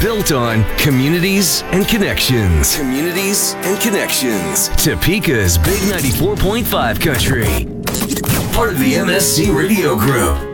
built on communities and connections. Communities and connections. Topeka's Big 94.5 Country. Part of the MSC Radio Group.